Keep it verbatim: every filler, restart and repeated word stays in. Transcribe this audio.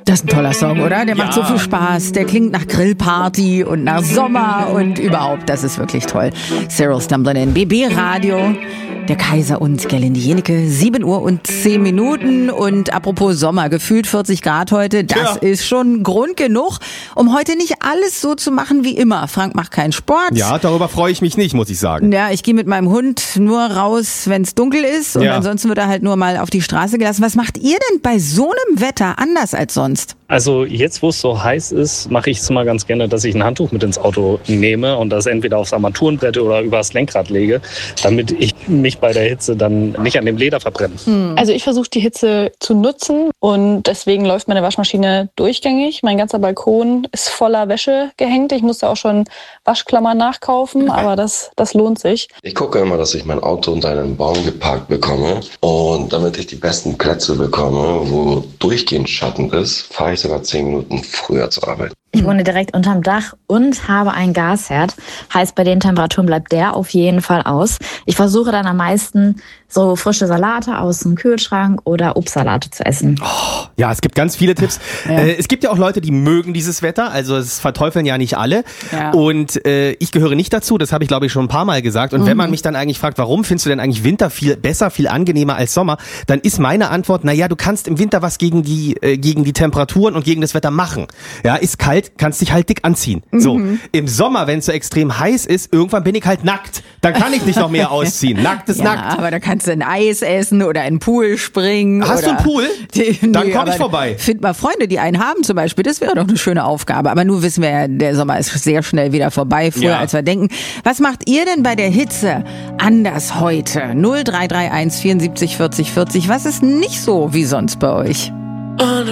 Das ist ein toller Song, oder? Der macht Ja. so viel Spaß. Der klingt nach Grillparty und nach Sommer und überhaupt. Das ist wirklich toll. Cyril Stumblin' in B B Radio. Der Kaiser und Gerlinde Jenecke, sieben Uhr und zehn Minuten. Und apropos Sommer, gefühlt vierzig Grad heute, das Ja. ist schon Grund genug, um heute nicht alles so zu machen wie immer. Frank macht keinen Sport. Ja, darüber freue ich mich nicht, muss ich sagen. Ja, ich gehe mit meinem Hund nur raus, wenn es dunkel ist. Und Ja. ansonsten wird er halt nur mal auf die Straße gelassen. Was macht ihr denn bei so einem Wetter anders als sonst? Also jetzt, wo es so heiß ist, mache ich es mal ganz gerne, dass ich ein Handtuch mit ins Auto nehme und das entweder aufs Armaturenbrett oder übers Lenkrad lege, damit ich mich bei der Hitze dann nicht an dem Leder verbrenne. Also ich versuche die Hitze zu nutzen und deswegen läuft meine Waschmaschine durchgängig. Mein ganzer Balkon ist voller Wäsche gehängt. Ich musste auch schon Waschklammern nachkaufen, aber das, das lohnt sich. Ich gucke immer, dass ich mein Auto unter einem Baum geparkt bekomme. Und damit ich die besten Plätze bekomme, wo durchgehend Schatten ist, fahre ich sogar zehn Minuten früher zur Arbeit. Ich wohne direkt unterm Dach und habe einen Gasherd. Heißt, bei den Temperaturen bleibt der auf jeden Fall aus. Ich versuche dann am meisten so frische Salate aus dem Kühlschrank oder Obstsalate zu essen. Oh, ja, es gibt ganz viele Tipps. Ja. Äh, es gibt ja auch Leute, die mögen dieses Wetter, also es verteufeln ja nicht alle. Ja. Und äh, ich gehöre nicht dazu, das habe ich glaube ich schon ein paar Mal gesagt. Und Mhm. wenn man mich dann eigentlich fragt, warum findest du denn eigentlich Winter viel besser, viel angenehmer als Sommer, dann ist meine Antwort, naja, du kannst im Winter was gegen die, äh, gegen die Temperaturen und gegen das Wetter machen. Ja, ist kalt, kannst dich halt dick anziehen. So, im Sommer, wenn es so extrem heiß ist, irgendwann bin ich halt nackt. Dann kann ich nicht noch mehr ausziehen. Nackt ist Ja, nackt. aber da kannst du ein Eis essen oder in den Pool springen. Hast du oder einen Pool? Die, Dann komm aber ich vorbei. Find mal Freunde, die einen haben zum Beispiel. Das wäre doch eine schöne Aufgabe. Aber nun wissen wir ja, der Sommer ist sehr schnell wieder vorbei, früher Ja. als wir denken. Was macht ihr denn bei der Hitze anders heute? null drei drei eins vierundsiebzig vierzig vierzig. Was ist nicht so wie sonst bei euch? On a